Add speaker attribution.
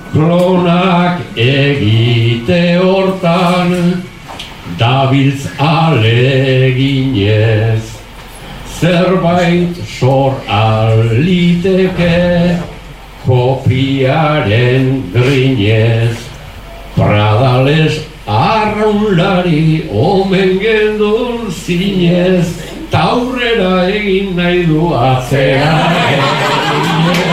Speaker 1: Klonak egite hortan dabiltz aleginez, zerbait sor aliteke kopiaren grinez. Pradales arraunlari omen gendun zinez, taurrera egin nahi du atzera.